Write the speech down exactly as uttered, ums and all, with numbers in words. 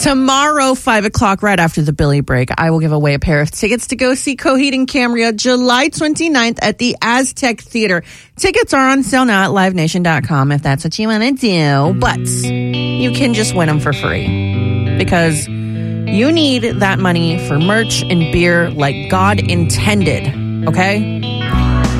Tomorrow, five o'clock, right after the Billy break, I will give away a pair of tickets to go see Coheed and Cambria July twenty-ninth at the Aztec Theater. Tickets are on sale now at live nation dot com if that's what you want to do. But you can just win them for free because you need that money for merch and beer like God intended, okay?